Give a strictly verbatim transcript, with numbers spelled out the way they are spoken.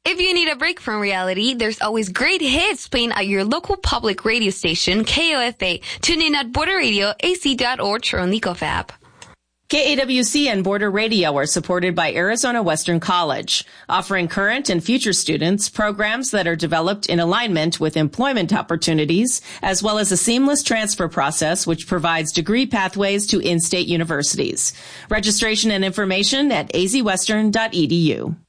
If you need a break from reality, there's always great hits playing at your local public radio station, K O F A. Tune in at border radio a c dot org or on the G O F app. K A W C and Border Radio are supported by Arizona Western College, offering current and future students programs that are developed in alignment with employment opportunities, as well as a seamless transfer process which provides degree pathways to in-state universities. Registration and information at a z western dot e d u.